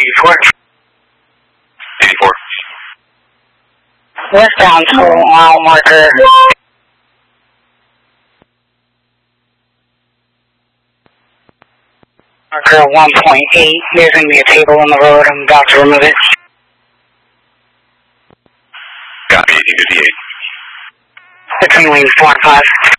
84. 84. Westbound school, mile marker. Marker 1.8. There's going to be a table on the road. I'm about to remove it. Copy, 1858. Between lanes 4 and 5.